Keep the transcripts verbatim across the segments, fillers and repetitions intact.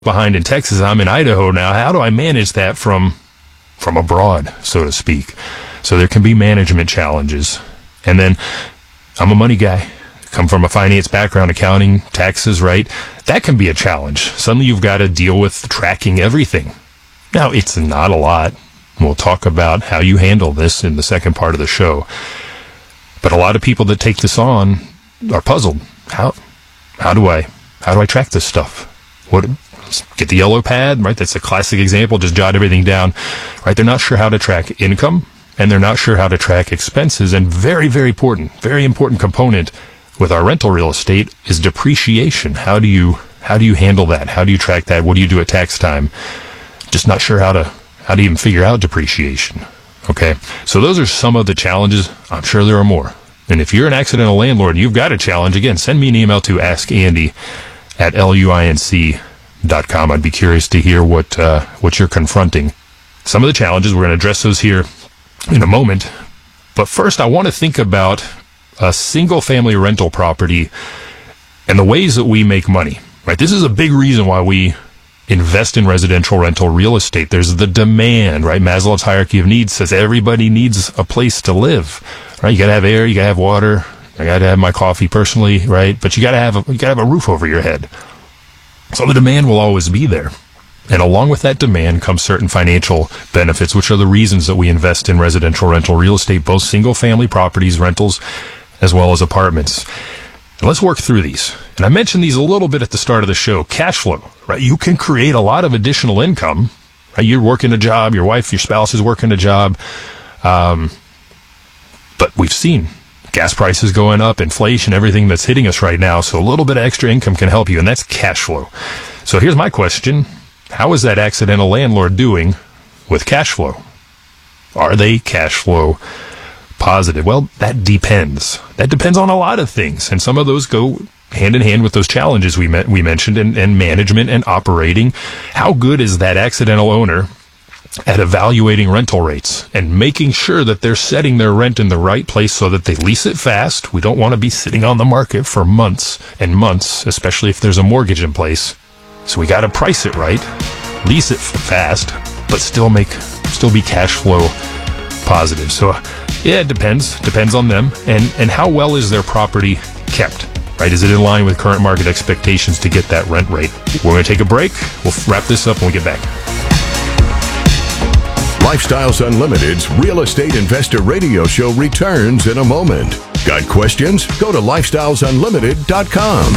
behind in Texas. I'm in Idaho now. How do I manage that from from abroad, so to speak? So there can be management challenges. And then I'm a money guy. Come from a finance background, accounting, taxes, right? That can be a challenge. Suddenly you've got to deal with tracking everything. Now, it's not a lot. We'll talk about how you handle this in the second part of the show. But a lot of people that take this on are puzzled. How how do I how do I track this stuff? What get the yellow pad, right? That's a classic example. Just jot everything down, right? They're not sure how to track income, and they're not sure how to track expenses. And very, very important, very important component with our rental real estate is depreciation. How do you how do you handle that? How do you track that? What do you do at tax time? Just not sure how to how to even figure out depreciation. Okay, so those are some of the challenges. I'm sure there are more. And if you're an accidental landlord, you've got a challenge. Again, send me an email to ask andy at luinc dot com. I'd be curious to hear what uh, what you're confronting. Some of the challenges, we're going to address those here in a moment. But first, I want to think about a single-family rental property and the ways that we make money. Right? This is a big reason why we invest in residential rental real estate. There's the demand, right? Maslow's hierarchy of needs says everybody needs a place to live, right? You got to have air, you got to have water. I got to have my coffee personally, right? But you got to have a, you got to have a roof over your head. So the demand will always be there. And along with that demand comes certain financial benefits, which are the reasons that we invest in residential rental real estate, both single-family properties, rentals, as well as apartments. And let's work through these. And I mentioned these a little bit at the start of the show. Cash flow, right? You can create a lot of additional income, right? You're working a job, your wife, your spouse is working a job. Um, but we've seen gas prices going up, inflation, everything that's hitting us right now. So a little bit of extra income can help you, and that's cash flow. So here's my question. How is that accidental landlord doing with cash flow? Are they cash flow positive? Well, that depends. That depends on a lot of things, and some of those go hand in hand with those challenges we met, we mentioned, and, and management and operating. How good is that accidental owner at evaluating rental rates and making sure that they're setting their rent in the right place so that they lease it fast? We don't want to be sitting on the market for months and months, especially if there's a mortgage in place. So we got to price it right, lease it fast, but still make, still be cash flow positive. So yeah, it depends, depends on them. And, and how well is their property kept, right? Is it in line with current market expectations to get that rent rate? We're going to take a break. We'll wrap this up when we get back. Lifestyles Unlimited's Real Estate Investor Radio Show returns in a moment. Got questions? Go to lifestyles unlimited dot com.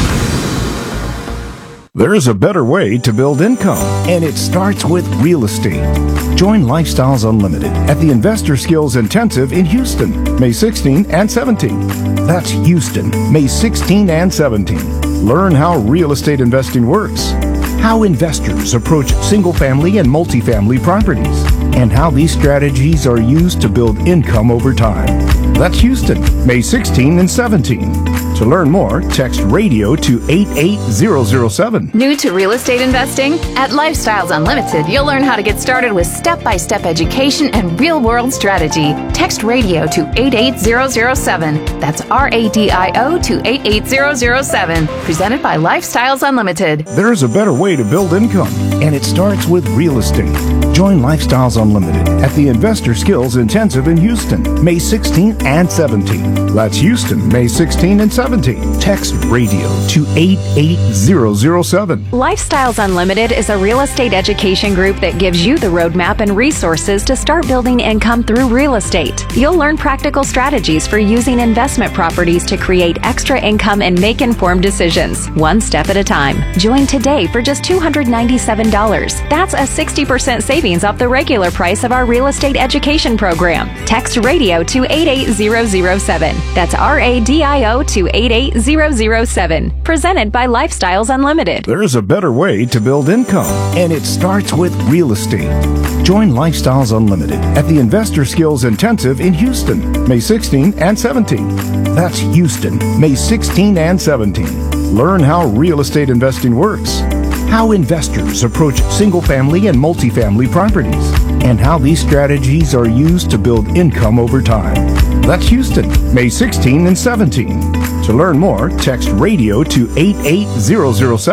There is a better way to build income, and it starts with real estate. Join Lifestyles Unlimited at the Investor Skills Intensive in Houston, May sixteenth and seventeenth. That's Houston, May sixteenth and seventeenth. Learn how real estate investing works, how investors approach single-family and multifamily properties, and how these strategies are used to build income over time. That's Houston, May sixteenth and seventeenth. To learn more, text radio to eight eight zero zero seven. New to real estate investing? At Lifestyles Unlimited, you'll learn how to get started with step-by-step education and real-world strategy. Text radio to eight eight zero zero seven. That's R A D I O to eight eight zero zero seven. Presented by Lifestyles Unlimited. There's a better way to build income, and it starts with real estate. Join Lifestyles Unlimited at the Investor Skills Intensive in Houston, May sixteenth and seventeenth. That's Houston, May sixteenth and seventeenth. Text radio to eight eight zero zero seven. Lifestyles Unlimited is a real estate education group that gives you the roadmap and resources to start building income through real estate. You'll learn practical strategies for using investment properties to create extra income and make informed decisions, one step at a time. Join today for just two hundred ninety-seven dollars. That's a sixty percent savings off the regular price of our real estate education program. Text radio to eight eight zero zero seven. That's R A D I O to eight eight zero zero seven. Presented by Lifestyles Unlimited. There's a better way to build income, and it starts with real estate. Join Lifestyles Unlimited at the Investor Skills Intensive in Houston, May sixteenth and seventeenth. That's Houston, May sixteenth and seventeenth. Learn how real estate investing works, how investors approach single-family and multifamily properties, and how these strategies are used to build income over time. That's Houston, May sixteenth and seventeenth. To learn more, text radio to eight eight zero zero seven.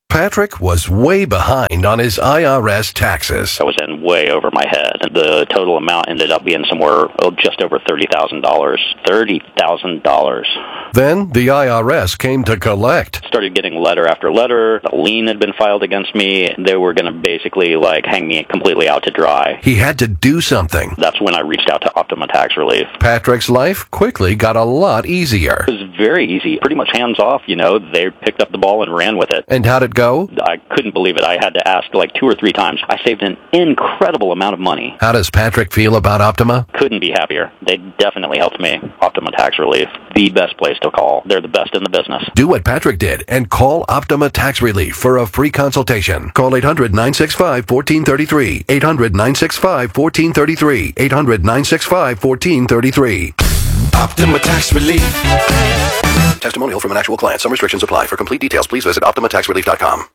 Patrick was way behind on his I R S taxes. I was in way over my head. The total amount ended up being somewhere oh, just over thirty thousand dollars. thirty thousand dollars. Then the I R S came to collect. Started getting letter after letter. A lien had been filed against me. They were going to basically like hang me completely out to dry. He had to do something. That's when I reached out to Optima Tax Relief. Patrick's life quickly got a lot easier. It was very easy. Pretty much hands off, you know. They picked up the ball and ran with it. And how'd it go? I couldn't believe it. I had to ask like two or three times. I saved an incredible amount of money. How does Patrick feel about Optima? Couldn't be happier. They definitely helped me. Optima Tax Relief, the best place to call. They're the best in the business. Do what Patrick did and call Optima Tax Relief for a free consultation. Call eight hundred, nine six five, one four three three. eight hundred, nine six five, one four three three. eight hundred, nine six five, one four three three. Optima Tax Relief. Testimonial from an actual client. Some restrictions apply. For complete details, please visit optima tax relief dot com.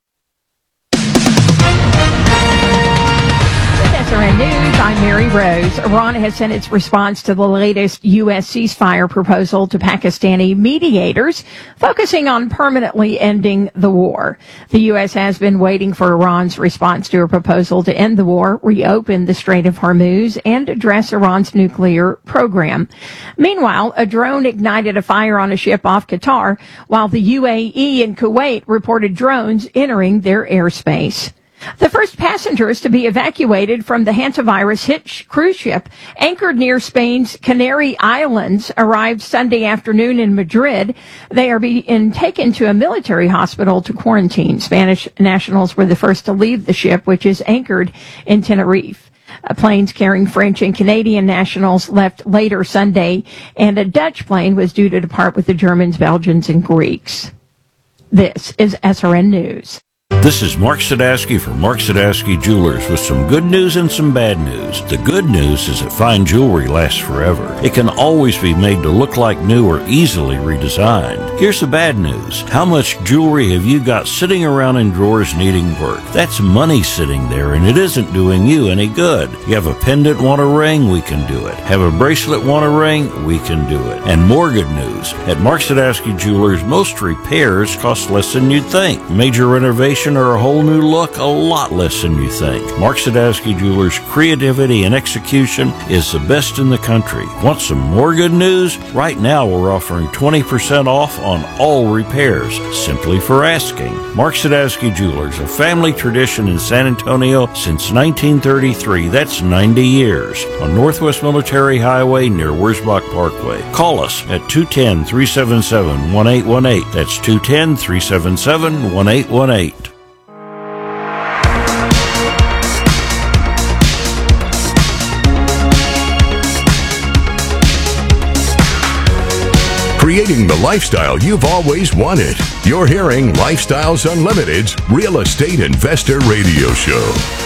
S R N News, I'm Mary Rose. Iran has sent its response to the latest U S ceasefire proposal to Pakistani mediators, focusing on permanently ending the war. The U S has been waiting for Iran's response to a proposal to end the war, reopen the Strait of Hormuz, and address Iran's nuclear program. Meanwhile, a drone ignited a fire on a ship off Qatar, while the U A E and Kuwait reported drones entering their airspace. The first passengers to be evacuated from the hantavirus-hit cruise ship anchored near Spain's Canary Islands arrived Sunday afternoon in Madrid. They are being taken to a military hospital to quarantine. Spanish nationals were the first to leave the ship, which is anchored in Tenerife. Uh, planes carrying French and Canadian nationals left later Sunday, and a Dutch plane was due to depart with the Germans, Belgians, and Greeks. This is S R N News. This is Mark Sadowski from Mark Sadowski Jewelers with some good news and some bad news. The good news is that fine jewelry lasts forever. It can always be made to look like new or easily redesigned. Here's the bad news. How much jewelry have you got sitting around in drawers needing work? That's money sitting there, and it isn't doing you any good. You have a pendant, want a ring? We can do it. Have a bracelet, want a ring? We can do it. And more good news. At Mark Sadowski Jewelers, most repairs cost less than you'd think. Major renovation or a whole new look, a lot less than you think. Mark Sadowski Jewelers' creativity and execution is the best in the country. Want some more good news? Right now we're offering twenty percent off on all repairs, simply for asking. Mark Sadowski Jewelers, a family tradition in San Antonio since nineteen thirty-three. That's ninety years. On Northwest Military Highway near Wurzbach Parkway. Call us at two one zero, three seven seven, one eight one eight. That's two one zero, three seven seven, one eight one eight. Creating the lifestyle you've always wanted. You're hearing Lifestyles Unlimited's Real Estate Investor Radio Show.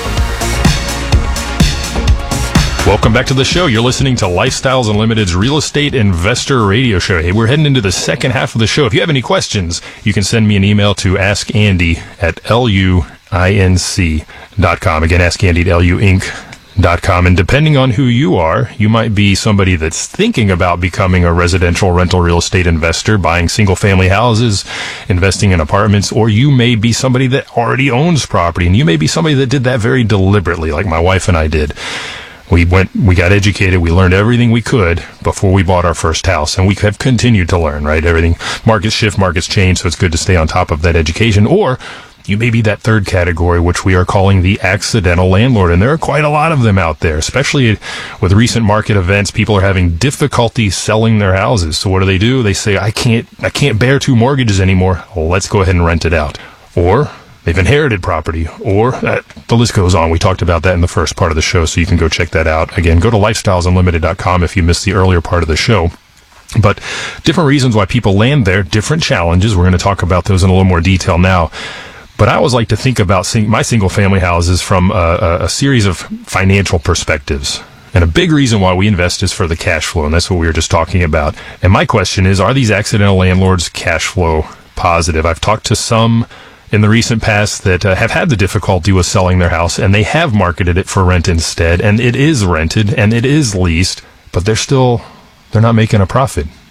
Welcome back to the show. You're listening to Lifestyles Unlimited's Real Estate Investor Radio Show. Hey, we're heading into the second half of the show. If you have any questions, you can send me an email to askandy at luinc dot com. Again, askandy at luinc dot com. And depending on who you are, you might be somebody that's thinking about becoming a residential rental real estate investor, buying single-family houses, investing in apartments, or you may be somebody that already owns property, and you may be somebody that did that very deliberately, like my wife and I did. We went, we got educated, we learned everything we could before we bought our first house, and we have continued to learn, right? Everything, markets shift, markets change, so it's good to stay on top of that education. Or you may be that third category, which we are calling the accidental landlord, and there are quite a lot of them out there, especially with recent market events. People are having difficulty selling their houses. So what do they do? They say, I can't, I can't bear two mortgages anymore. Let's go ahead and rent it out. Or they've inherited property, or uh, the list goes on. We talked about that in the first part of the show, so you can go check that out. Again, go to lifestyles unlimited dot com if you missed the earlier part of the show. But different reasons why people land there, different challenges. We're going to talk about those in a little more detail now. But I always like to think about sing- my single-family houses from a, a series of financial perspectives. And a big reason why we invest is for the cash flow, and that's what we were just talking about. And my question is, are these accidental landlords cash flow positive? I've talked to some in the recent past that uh, have had the difficulty with selling their house, and they have marketed it for rent instead, and it is rented, and it is leased, but they're still, they're not making a profit.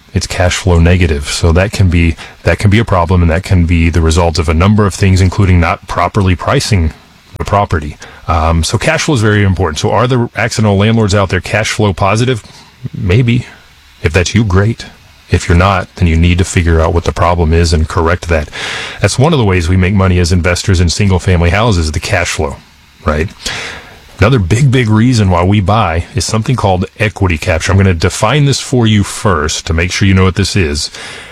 it's cash flow negative. So that can be that can be a problem, and that can be the result of a number of things, including not properly pricing the property. Um, so cash flow is very important. So are the accidental landlords out there cash flow positive? Maybe. If that's you, great. If you're not, then you need to figure out what the problem is and correct that. That's one of the ways we make money as investors in single-family houses, the cash flow, right? Another big, big reason why we buy is something called equity capture. I'm going to define this for you first to make sure you know what this is.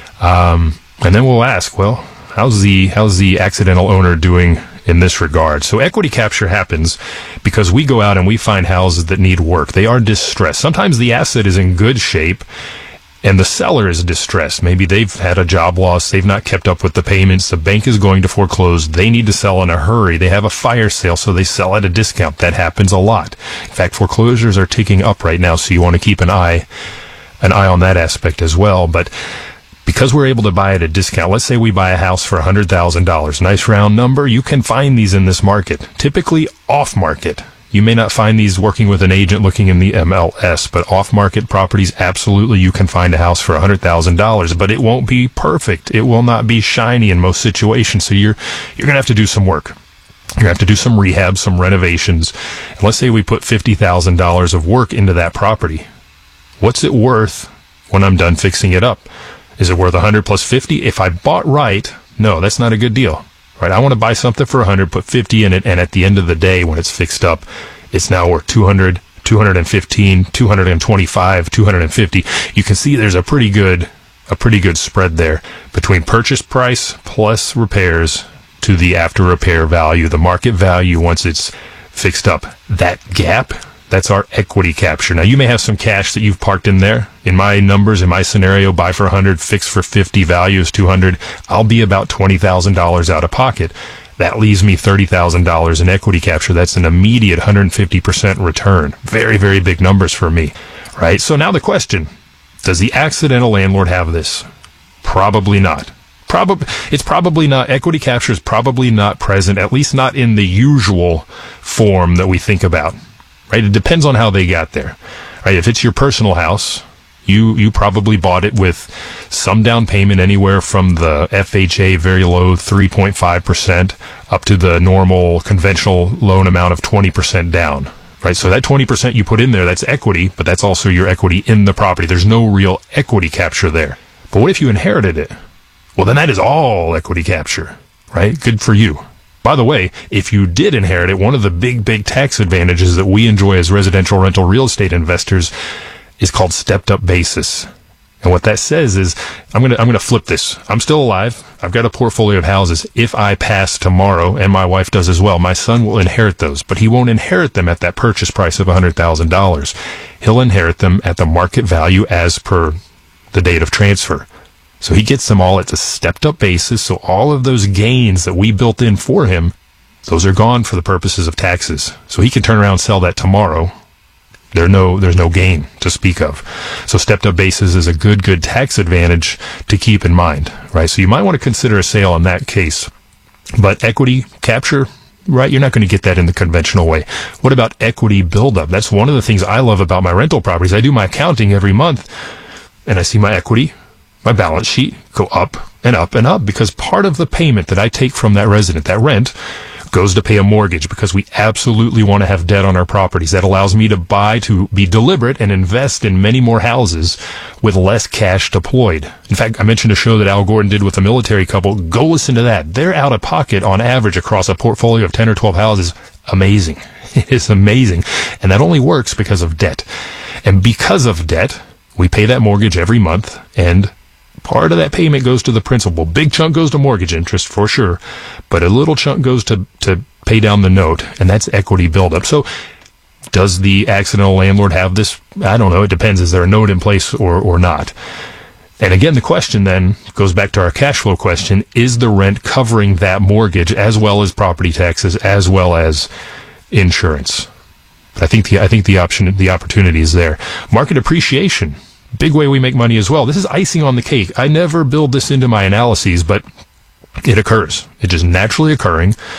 Um, and then we'll ask, well, how's the, how's the accidental owner doing in this regard? So equity capture happens because we go out and we find houses that need work. They are distressed. Sometimes the asset is in good shape and the seller is distressed. Maybe they've had a job loss. They've not kept up with the payments. The bank is going to foreclose. They need to sell in a hurry. They have a fire sale, so they sell at a discount. That happens a lot. In fact, foreclosures are ticking up right now, so you want to keep an eye, an eye on that aspect as well. But because we're able to buy at a discount, let's say we buy a house for one hundred thousand dollars. Nice round number. You can find these in this market, typically off market. You may not find these working with an agent looking in the M L S, but off-market properties, absolutely, you can find a house for one hundred thousand dollars, but it won't be perfect. It will not be shiny in most situations, so you're you're going to have to do some work. You're going to have to do some rehab, some renovations. And let's say we put fifty thousand dollars of work into that property. What's it worth when I'm done fixing it up? Is it worth one hundred plus fifty? If I bought right, no, that's not a good deal. Right, I want to buy something for one hundred, put fifty in it, and at the end of the day, when it's fixed up, it's now worth two hundred, two hundred fifteen, two hundred twenty-five, two hundred fifty. You can see there's a pretty good, a pretty good spread there between purchase price plus repairs to the after repair value, the market value once it's fixed up. That gap, that's our equity capture. Now, you may have some cash that you've parked in there. In my numbers, in my scenario, buy for one hundred, fix for fifty, value is two hundred. I'll be about twenty thousand dollars out of pocket. That leaves me thirty thousand dollars in equity capture. That's an immediate one hundred fifty percent return. Very, very big numbers for me, right? So now the question, does the accidental landlord have this? Probably not. Probably, it's probably not, equity capture is probably not present, at least not in the usual form that we think about. Right? It depends on how they got there. Right? If it's your personal house, you you probably bought it with some down payment anywhere from the F H A very low three point five percent up to the normal conventional loan amount of twenty percent down. Right? So that twenty percent you put in there, that's equity, but that's also your equity in the property. There's no real equity capture there. But what if you inherited it? Well, then that is all equity capture. Right? Good for you. By the way, if you did inherit it, one of the big, big tax advantages that we enjoy as residential rental real estate investors is called stepped up basis. And what that says is, I'm going to, I'm going to flip this. I'm still alive. I've got a portfolio of houses. If I pass tomorrow, and my wife does as well, my son will inherit those, but he won't inherit them at that purchase price of one hundred thousand dollars. He'll inherit them at the market value as per the date of transfer. So he gets them all at a stepped up basis. So all of those gains that we built in for him, those are gone for the purposes of taxes. So he can turn around and sell that tomorrow. There no, there's no gain to speak of. So stepped up basis is a good, good tax advantage to keep in mind, right? So you might want to consider a sale in that case. But equity capture, right? You're not going to get that in the conventional way. What about equity buildup? That's one of the things I love about my rental properties. I do my accounting every month and I see my equity, my balance sheet go up and up and up because part of the payment that I take from that resident, that rent, goes to pay a mortgage because we absolutely want to have debt on our properties. That allows me to buy, to be deliberate and invest in many more houses with less cash deployed. In fact, I mentioned a show that Al Gordon did with a military couple. Go listen to that. They're out of pocket on average across a portfolio of ten or twelve houses. Amazing. It is amazing. And that only works because of debt. And because of debt, we pay that mortgage every month, and part of that payment goes to the principal. Big chunk goes to mortgage interest for sure, but a little chunk goes to, to pay down the note, and that's equity buildup. So does the accidental landlord have this? I don't know. It depends. Is there a note in place or, or not? And again, the question then goes back to our cash flow question. Is the rent covering that mortgage as well as property taxes as well as insurance? I think the, I think the option, the opportunity is there. Market appreciation. Big way we make money as well. This is icing on the cake. I never build this into my analyses, but it occurs. It's just naturally occurring.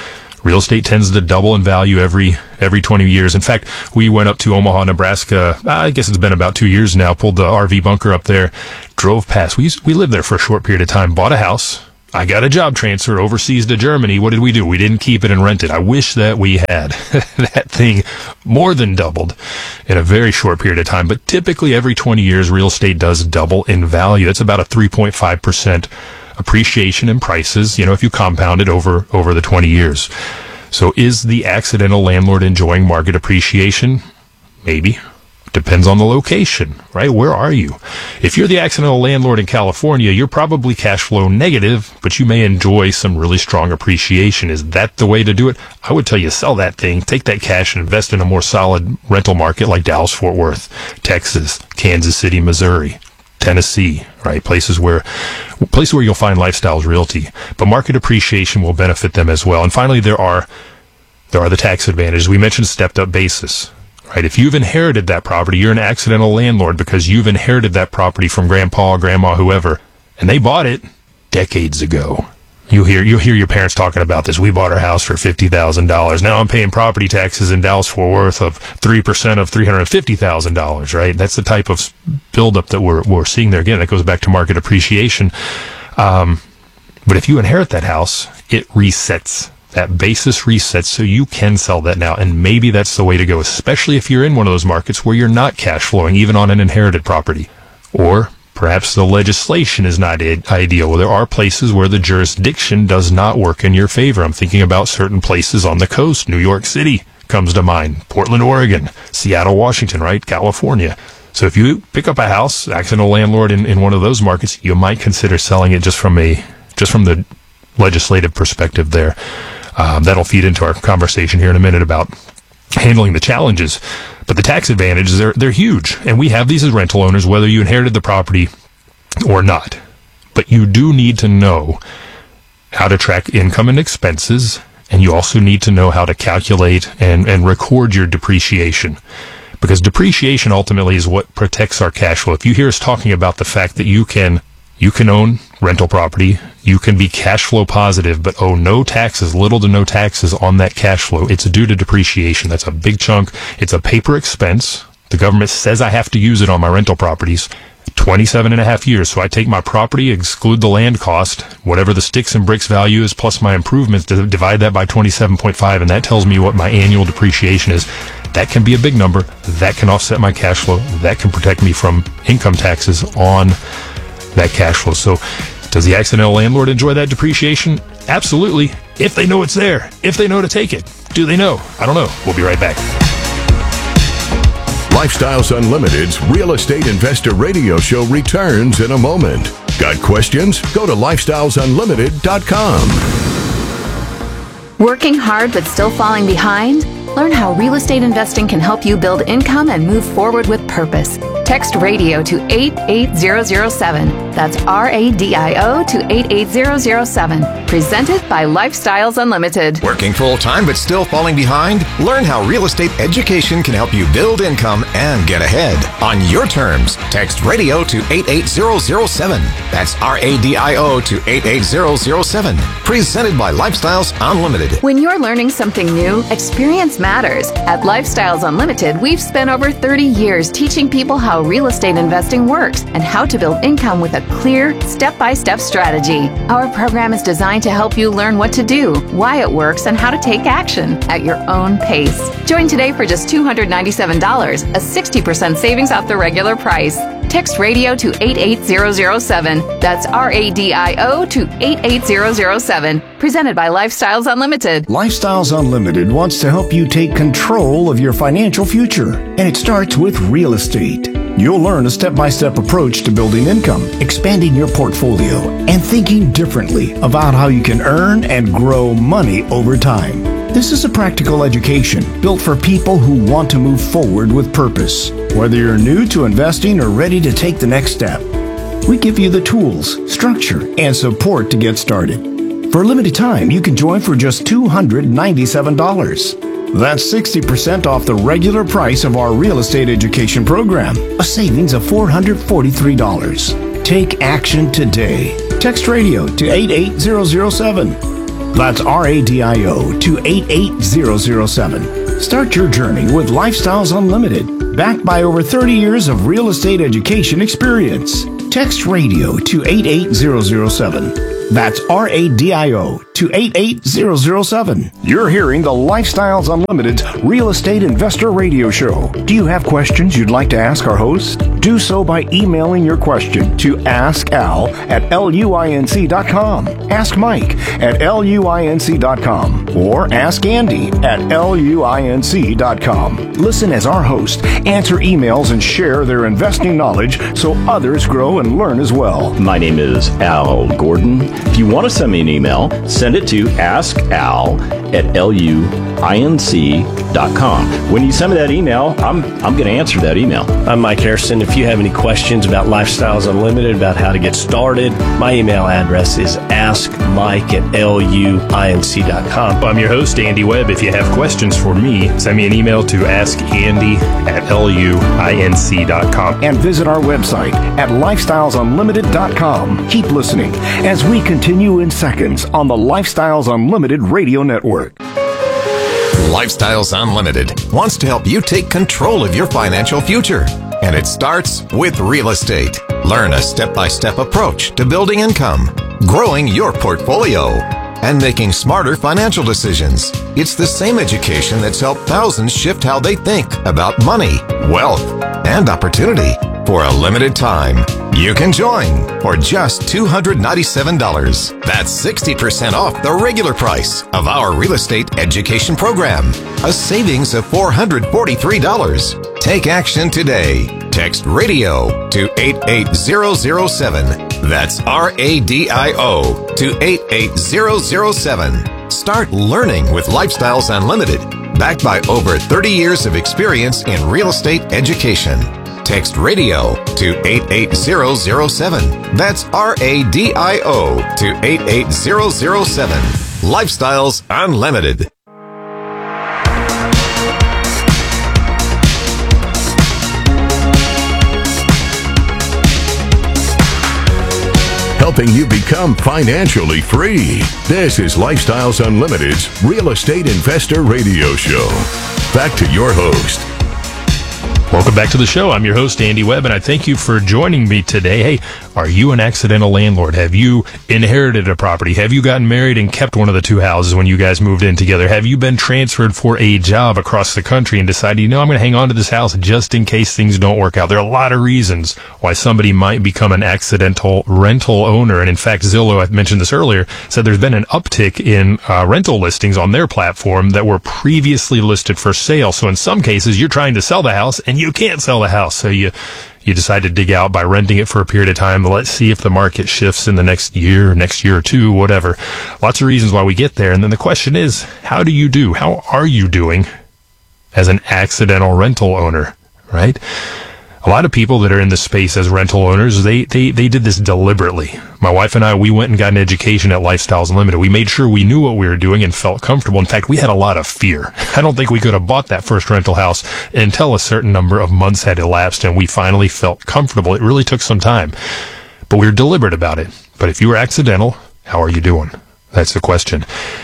Real estate tends to double in value every every twenty years. In fact, we went up to Omaha, Nebraska. I guess it's been about two years now. Pulled the R V bunker up there, drove past. We used, we lived there for a short period of time. Bought a house. I got a job transfer overseas to Germany. What did we do? We didn't keep it and rent it. I wish that we had. That thing more than doubled in a very short period of time. But typically, every twenty years, real estate does double in value. It's about a three point five percent appreciation in prices, you know, if you compound it over, over the twenty years. So is the accidental landlord enjoying market appreciation? Maybe. Depends on the location, right? Where are you? If you're the accidental landlord in California, you're probably cash flow negative, but you may enjoy some really strong appreciation. Is that the way to do it? I would tell you, sell that thing, take that cash and invest in a more solid rental market like Dallas, Fort Worth, Texas, Kansas City, Missouri, Tennessee, right? Places where, places where you'll find Lifestyles Realty, but market appreciation will benefit them as well. And finally, there are, there are the tax advantages. We mentioned stepped up basis, right? If you've inherited that property, you're an accidental landlord because you've inherited that property from grandpa, grandma, whoever, and they bought it decades ago. You'll hear, you'll hear your parents talking about this. We bought our house for fifty thousand dollars. Now I'm paying property taxes in Dallas Fort Worth of three percent of three hundred fifty thousand dollars, right? That's the type of buildup that we're, we're seeing there. Again, that goes back to market appreciation. Um, but if you inherit that house, it resets. That basis resets so you can sell that now. And maybe that's the way to go, especially if you're in one of those markets where you're not cash flowing, even on an inherited property. Or perhaps the legislation is not ideal. Well, there are places where the jurisdiction does not work in your favor. I'm thinking about certain places on the coast. New York City comes to mind. Portland, Oregon. Seattle, Washington, right? California. So if you pick up a house, accidental landlord in, in one of those markets, you might consider selling it just from a just from the legislative perspective there. Um, that'll feed into our conversation here in a minute about handling the challenges. But the tax advantages, they're, they're huge. And we have these as rental owners, whether you inherited the property or not. But you do need to know how to track income and expenses. And you also need to know how to calculate and, and record your depreciation. Because depreciation ultimately is what protects our cash flow. If you hear us talking about the fact that you can You can own rental property, you can be cash flow positive, but owe no taxes, little to no taxes on that cash flow. It's due to depreciation. That's a big chunk. It's a paper expense. The government says I have to use it on my rental properties. twenty-seven and a half years. So I take my property, exclude the land cost, whatever the sticks and bricks value is, plus my improvements, divide that by twenty-seven point five, and that tells me what my annual depreciation is. That can be a big number. That can offset my cash flow. That can protect me from income taxes on that cash flow. So does the accidental landlord enjoy that depreciation? Absolutely. If they know it's there, if they know to take it. Do they know? I don't know. We'll be right back. Lifestyles Unlimited's Real Estate Investor Radio Show returns in a moment. Got questions? Go to lifestyles unlimited dot com. Working hard but still falling behind? Learn how real estate investing can help you build income and move forward with purpose. Text radio to eight eight zero zero seven. That's R A D I O to eight eight zero zero seven. Presented by Lifestyles Unlimited. Working full-time but still falling behind? Learn how real estate education can help you build income and get ahead. On your terms, text radio to eight eight zero zero seven. That's R A D I O to eight eight zero zero seven. Presented by Lifestyles Unlimited. When you're learning something new, experience matters. At Lifestyles Unlimited, we've spent over thirty years teaching people how real estate investing works and how to build income with a clear, step-by-step strategy. Our program is designed to help you learn what to do, why it works, and how to take action at your own pace. Join today for just two hundred ninety-seven dollars, a sixty percent savings off the regular price. Text radio to eight eight zero zero seven. That's R A D I O to eight eight zero zero seven. Presented by Lifestyles Unlimited. Lifestyles Unlimited wants to help you take control of your financial future. And it starts with real estate. You'll learn a step-by-step approach to building income, expanding your portfolio, and thinking differently about how you can earn and grow money over time. This is a practical education built for people who want to move forward with purpose. Whether you're new to investing or ready to take the next step, we give you the tools, structure, and support to get started. For a limited time, you can join for just two hundred ninety-seven dollars. That's sixty percent off the regular price of our real estate education program, a savings of four hundred forty-three dollars. Take action today. Text radio to eight eight zero zero seven. That's R A D I O to eight eight zero zero seven. Start your journey with Lifestyles Unlimited, backed by over thirty years of real estate education experience. Text radio to eight eight zero zero seven. That's R A D I O to eight eight zero zero seven. You're hearing the Lifestyles Unlimited Real Estate Investor Radio Show. Do you have questions you'd like to ask our host? Do so by emailing your question to askal at luinc dot com, ask Mike at luinc dot com, or ask Andy at luinc dot com. Listen as our hosts answer emails and share their investing knowledge so others grow and learn as well. My name is Al Gordon. If you want to send me an email, send it to askal at luinc dot com. When you send me that email, I'm I'm going to answer that email. I'm Mike Harrison. If you have any questions about Lifestyles Unlimited, about how to get started, my email address is askmike at luinc dot com. I'm your host, Andy Webb. If you have questions for me, send me an email to askandy at luinc dot com. And visit our website at lifestyles unlimited dot com. Keep listening as we continue in seconds on the Lifestyles Unlimited Radio Network. Lifestyles Unlimited wants to help you take control of your financial future. And it starts with real estate. Learn a step-by-step approach to building income, growing your portfolio, and making smarter financial decisions. It's the same education that's helped thousands shift how they think about money, wealth, and opportunity. For a limited time, you can join for just two hundred ninety-seven dollars. That's sixty percent off the regular price of our real estate education program. A savings of four hundred forty-three dollars. Take action today. Text radio to eight eight zero zero seven. That's R A D I O to eight eight zero zero seven. Start learning with Lifestyles Unlimited, backed by over thirty years of experience in real estate education. Text radio to eight eight zero zero seven. That's R A D I O to eight eight zero zero seven. Lifestyles Unlimited. Helping you become financially free. This is Lifestyles Unlimited's Real Estate Investor Radio Show. Back to your host. Welcome back to the show. I'm your host, Andy Webb, and I thank you for joining me today. Hey, are you an accidental landlord? Have you inherited a property? Have you gotten married and kept one of the two houses when you guys moved in together? Have you been transferred for a job across the country and decided, you know, I'm going to hang on to this house just in case things don't work out? There are a lot of reasons why somebody might become an accidental rental owner. And in fact, Zillow, I mentioned this earlier, said there's been an uptick in uh, rental listings on their platform that were previously listed for sale. So in some cases, you're trying to sell the house and you can't sell the house. So you you decide to dig out by renting it for a period of time. Let's see if the market shifts in the next year, next year or two, whatever. Lots of reasons why we get there. And then the question is, how do you do? How are you doing as an accidental rental owner, right? A lot of people that are in the space as rental owners, they, they, they did this deliberately. My wife and I, we went and got an education at Lifestyles Unlimited. We made sure we knew what we were doing and felt comfortable. In fact, we had a lot of fear. I don't think we could have bought that first rental house until a certain number of months had elapsed and we finally felt comfortable. It really took some time, but we were deliberate about it. But if you were accidental, how are you doing? That's the question.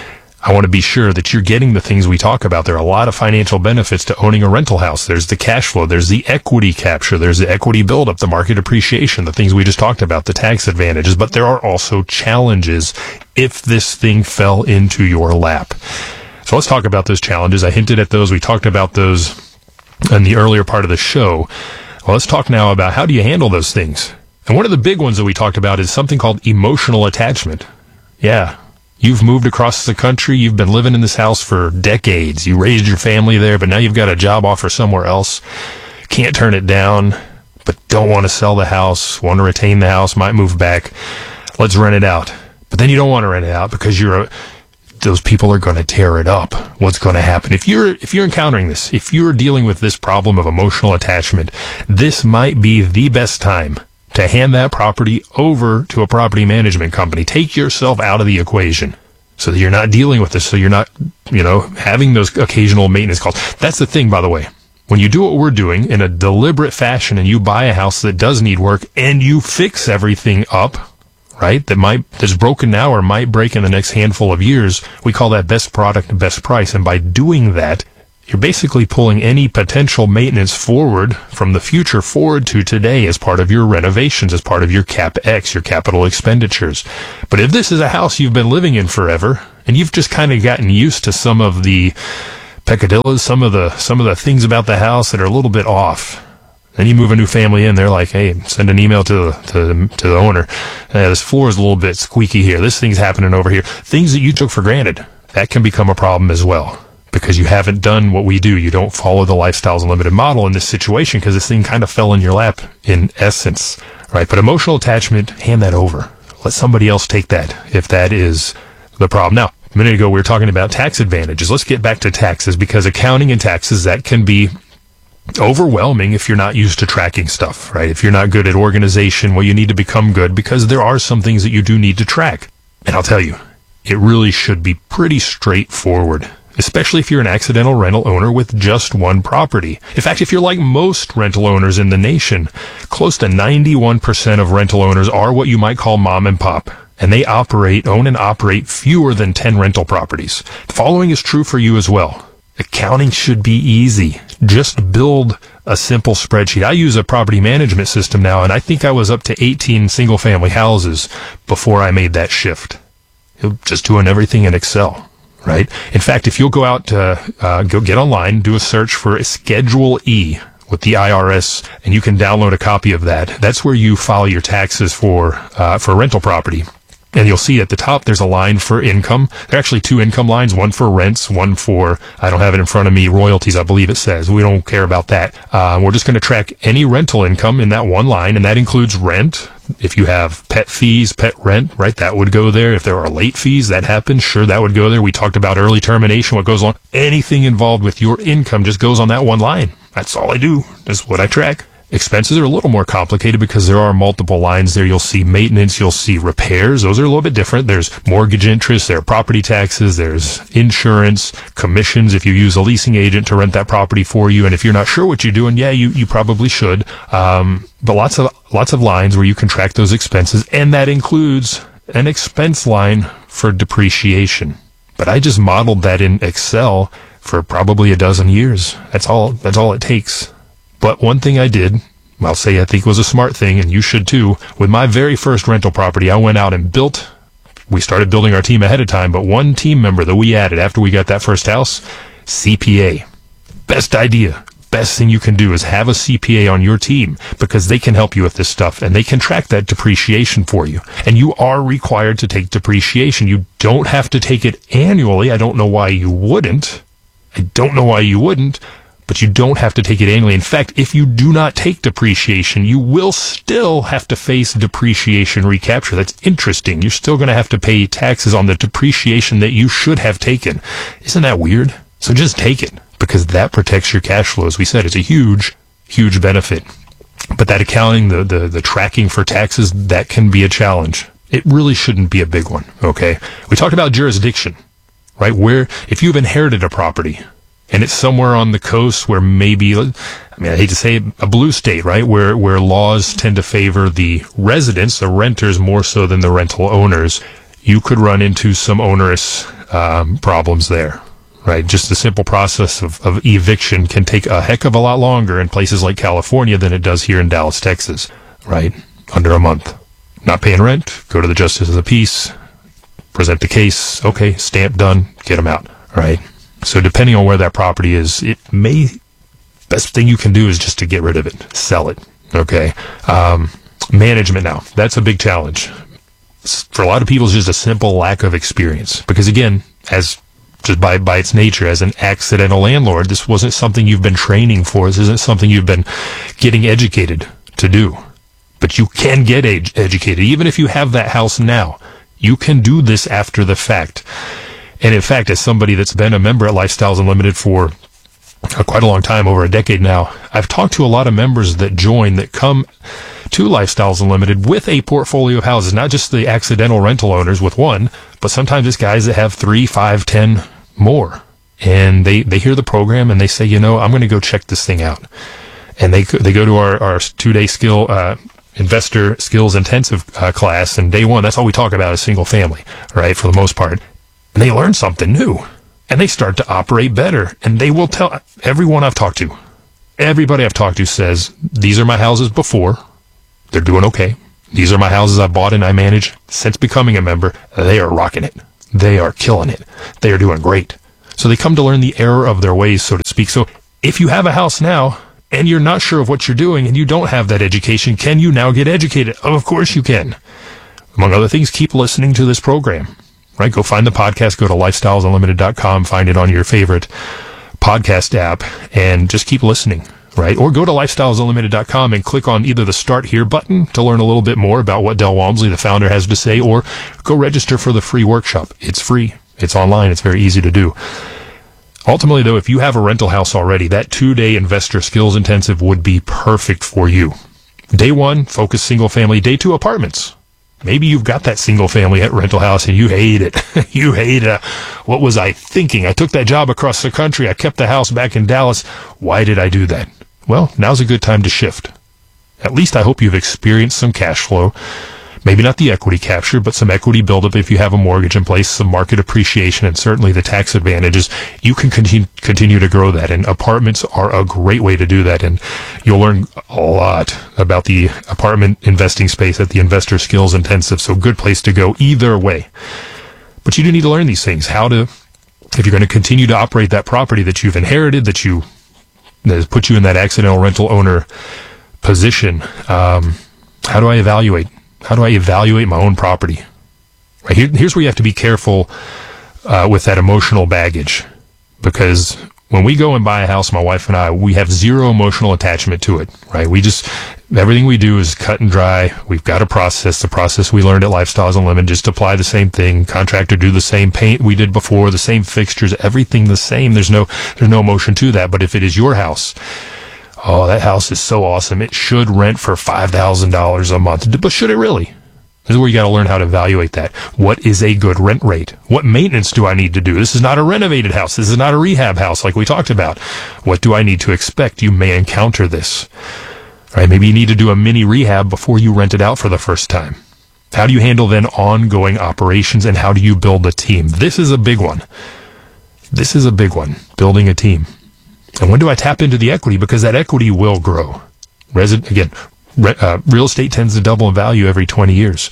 I want to be sure that you're getting the things we talk about. There are a lot of financial benefits to owning a rental house. There's the cash flow. There's the equity capture. There's the equity buildup, the market appreciation, the things we just talked about, the tax advantages. But there are also challenges if this thing fell into your lap. So let's talk about those challenges. I hinted at those. We talked about those in the earlier part of the show. Well, let's talk now about how do you handle those things. And one of the big ones that we talked about is something called emotional attachment. Yeah. You've moved across the country. You've been living in this house for decades. You raised your family there, but now you've got a job offer somewhere else. Can't turn it down, but don't want to sell the house, want to retain the house, might move back. Let's rent it out. But then you don't want to rent it out because you're a, those people are going to tear it up. What's going to happen? If you're, if you're encountering this, if you're dealing with this problem of emotional attachment, this might be the best time to hand that property over to a property management company. Take yourself out of the equation so that you're not dealing with this, so you're not, you know, having those occasional maintenance calls. That's the thing, by the way. When you do what we're doing in a deliberate fashion and you buy a house that does need work and you fix everything up, right? That might, that's broken now or might break in the next handful of years. We call that best product and best price. And by doing that, you're basically pulling any potential maintenance forward from the future forward to today as part of your renovations, as part of your CapEx, your capital expenditures. But if this is a house you've been living in forever and you've just kind of gotten used to some of the peccadillos, some of the, some of the things about the house that are a little bit off, then you move a new family in, they're like, hey, send an email to the, to the, to the owner. Uh, this floor is a little bit squeaky here. This thing's happening over here. Things that you took for granted, that can become a problem as well because you haven't done what we do. You don't follow the Lifestyles Unlimited model in this situation because this thing kind of fell in your lap in essence, right? But emotional attachment, hand that over. Let somebody else take that if that is the problem. Now, a minute ago, we were talking about tax advantages. Let's get back to taxes because accounting and taxes, that can be overwhelming if you're not used to tracking stuff, right? If you're not good at organization, well, you need to become good because there are some things that you do need to track. And I'll tell you, it really should be pretty straightforward, especially if you're an accidental rental owner with just one property. In fact, if you're like most rental owners in the nation, close to ninety-one percent of rental owners are what you might call mom and pop. And they operate, own and operate fewer than ten rental properties. The following is true for you as well. Accounting should be easy. Just build a simple spreadsheet. I use a property management system now, and I think I was up to eighteen single-family houses before I made that shift. Just doing everything in Excel, right? In fact, if you'll go out to uh, go get online, do a search for Schedule E with the I R S, and you can download a copy of that. That's where you file your taxes for uh, for rental property. And you'll see at the top, there's a line for income. There are actually two income lines, one for rents, one for, I don't have it in front of me, royalties, I believe it says. We don't care about that. Uh, we're just going to track any rental income in that one line, and that includes rent. If you have pet fees, pet rent, right, that would go there. If there are late fees, that happens, sure, that would go there. We talked about early termination, what goes on. Anything involved with your income just goes on that one line. That's all I do. That's what I track. Expenses are a little more complicated because there are multiple lines there. You'll see maintenance, you'll see repairs. Those are a little bit different. There's mortgage interest, there are property taxes, there's insurance, commissions if you use a leasing agent to rent that property for you. And if you're not sure what you're doing, yeah, you, you probably should. Um, but lots of, lots of lines where you can track those expenses, and that includes an expense line for depreciation. But I just modeled that in Excel for probably a dozen years. That's all, that's all it takes. But one thing I did, I'll say I think was a smart thing, and you should too, with my very first rental property, I went out and built, we started building our team ahead of time, but one team member that we added after we got that first house, C P A. Best idea, best thing you can do is have a C P A on your team because they can help you with this stuff and they can track that depreciation for you. And you are required to take depreciation. You don't have to take it annually. I don't know why you wouldn't. I don't know why you wouldn't. But you don't have to take it annually. In fact, if you do not take depreciation, you will still have to face depreciation recapture. That's interesting. You're still going to have to pay taxes on the depreciation that you should have taken. Isn't that weird? So just take it because that protects your cash flow. As we said, it's a huge, huge benefit. But that accounting, the, the, the tracking for taxes, that can be a challenge. It really shouldn't be a big one, okay? We talked about jurisdiction, right? Where, if you've inherited a property, and it's somewhere on the coast where maybe, I mean, I hate to say it, a blue state, right? Where, where laws tend to favor the residents, the renters, more so than the rental owners. You could run into some onerous um, problems there, right? Just the simple process of, of eviction can take a heck of a lot longer in places like California than it does here in Dallas, Texas, right? Under a month. Not paying rent, go to the Justice of the Peace, present the case, okay, stamp, done, get them out, right? So depending on where that property is, it may, best thing you can do is just to get rid of it, sell it, okay? Um, management now, that's a big challenge. For a lot of people, it's just a simple lack of experience. Because again, as just by, by its nature, as an accidental landlord, this wasn't something you've been training for. This isn't something you've been getting educated to do. But you can get ed- educated. Even if you have that house now, you can do this after the fact. And in fact, as somebody that's been a member at Lifestyles Unlimited for uh, quite a long time, over a decade now, I've talked to a lot of members that join, that come to Lifestyles Unlimited with a portfolio of houses, not just the accidental rental owners with one, but sometimes it's guys that have three, five, ten more. And they, they hear the program and they say, you know, I'm going to go check this thing out. And they they go to our, our two-day skill uh investor skills intensive uh, class, and day one, that's all we talk about is single family, right, for the most part. And they learn something new, and they start to operate better. And they will tell everyone I've talked to, everybody I've talked to says, these are my houses before. They're doing okay. These are my houses I bought and I manage since becoming a member. They are rocking it. They are killing it. They are doing great. So they come to learn the error of their ways, so to speak. So if you have a house now and you're not sure of what you're doing and you don't have that education, can you now get educated? Of course you can. Among other things, keep listening to this program, right? Go find the podcast, go to lifestyles unlimited dot com, find it on your favorite podcast app, and just keep listening, right? Or go to lifestyles unlimited dot com and click on either the Start Here button to learn a little bit more about what Del Walmsley, the founder, has to say, or go register for the free workshop. It's free. It's online. It's very easy to do. Ultimately, though, if you have a rental house already, that two-day investor skills intensive would be perfect for you. Day one, focus single family. Day two, apartments. Maybe you've got that single family at rental house and you hate it. you hate it. What was I thinking? I took that job across the country. I kept the house back in Dallas. Why did I do that? Well, now's a good time to shift. At least I hope you've experienced some cash flow. Maybe not the equity capture, but some equity buildup if you have a mortgage in place, some market appreciation, and certainly the tax advantages. You can continue, continue to grow that, and apartments are a great way to do that, and you'll learn a lot about the apartment investing space at the Investor Skills Intensive, so good place to go either way. But you do need to learn these things, how to, if you're going to continue to operate that property that you've inherited, that you, that has put you in that accidental rental owner position, um, how do I evaluate? How do I evaluate my own property? Right here, here's where you have to be careful uh, with that emotional baggage, because when we go and buy a house, my wife and I, we have zero emotional attachment to it. Right? We just everything we do is cut and dry. We've got a process. The process we learned at Lifestyles Unlimited, just apply the same thing. Contractor do the same paint we did before, the same fixtures, everything the same. There's no there's no emotion to that. But if it is your house, oh, that house is so awesome. It should rent for five thousand dollars a month. But should it really? This is where you got to learn how to evaluate that. What is a good rent rate? What maintenance do I need to do? This is not a renovated house. This is not a rehab house like we talked about. What do I need to expect? You may encounter this. Right? Maybe you need to do a mini rehab before you rent it out for the first time. How do you handle then ongoing operations, and how do you build a team? This is a big one. This is a big one, building a team. And when do I tap into the equity? Because that equity will grow. Resident, again, re, uh, real estate tends to double in value every twenty years.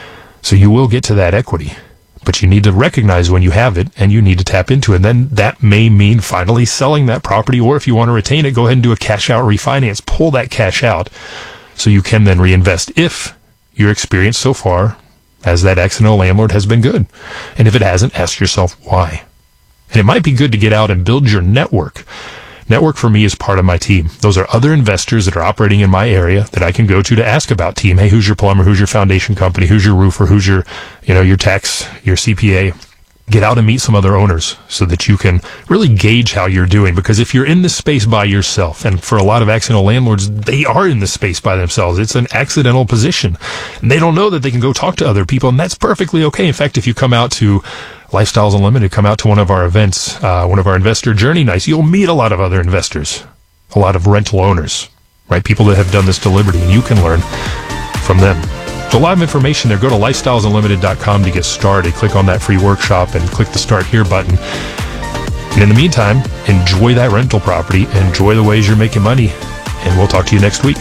So you will get to that equity. But you need to recognize when you have it, and you need to tap into it. And then that may mean finally selling that property, or if you want to retain it, go ahead and do a cash out refinance. Pull that cash out so you can then reinvest if your experience so far as that accidental landlord has been good. And if it hasn't, ask yourself why. And it might be good to get out and build your network. Network for me is part of my team. Those are other investors that are operating in my area that I can go to to ask about team. Hey, who's your plumber? Who's your foundation company? Who's your roofer? Who's your, you know, your tax, your C P A? Get out and meet some other owners so that you can really gauge how you're doing. Because if you're in this space by yourself, and for a lot of accidental landlords, they are in this space by themselves. It's an accidental position. And they don't know that they can go talk to other people, and that's perfectly okay. In fact, if you come out to Lifestyles Unlimited, come out to one of our events, uh, one of our investor journey nights, you'll meet a lot of other investors, a lot of rental owners, right? People that have done this deliberately, and you can learn from them. So a lot of information there. Go to lifestyles unlimited dot com to get started. Click on that free workshop and click the Start Here button. And in the meantime, enjoy that rental property, enjoy the ways you're making money, and we'll talk to you next week.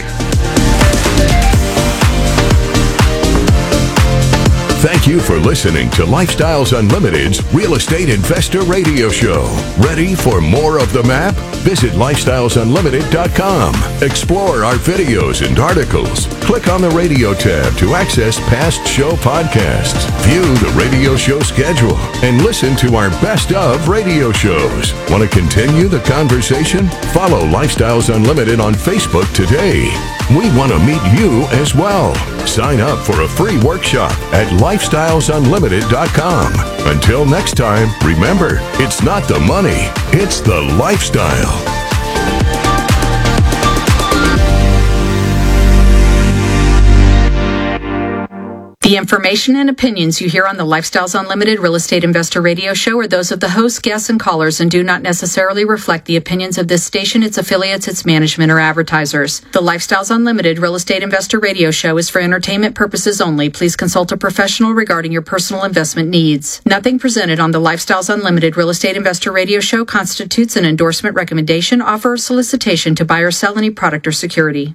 Thank you for listening to Lifestyles Unlimited's Real Estate Investor Radio Show. Ready for more of the map? Visit lifestyles unlimited dot com. Explore our videos and articles. Click on the radio tab to access past show podcasts. View the radio show schedule and listen to our best of radio shows. Want to continue the conversation? Follow Lifestyles Unlimited on Facebook today. We want to meet you as well. Sign up for a free workshop at lifestyles unlimited dot com. Until next time, remember, it's not the money, it's the lifestyle. The information and opinions you hear on the Lifestyles Unlimited Real Estate Investor Radio Show are those of the hosts, guests, and callers and do not necessarily reflect the opinions of this station, its affiliates, its management, or advertisers. The Lifestyles Unlimited Real Estate Investor Radio Show is for entertainment purposes only. Please consult a professional regarding your personal investment needs. Nothing presented on the Lifestyles Unlimited Real Estate Investor Radio Show constitutes an endorsement, recommendation, offer, or solicitation to buy or sell any product or security.